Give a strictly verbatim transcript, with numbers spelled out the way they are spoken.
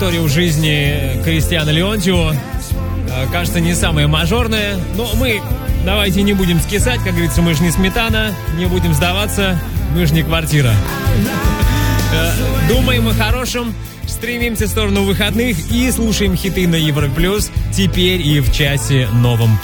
история в жизни Кристиана Леонтьева. Кажется, не самая мажорная, но мы давайте не будем скисать, как говорится, мы же не сметана, не будем сдаваться, мы же не квартира. Думаем о хорошем, стремимся в сторону выходных и слушаем хиты на Европе Плюс теперь и в часе новом.